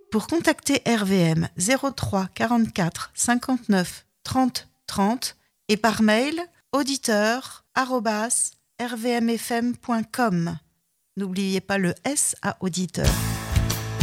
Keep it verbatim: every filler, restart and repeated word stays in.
Pour contacter R V M, zéro trois quarante-quatre cinquante-neuf trente trente et par mail auditeur arobase r v m f m point com. N'oubliez pas le S à auditeur.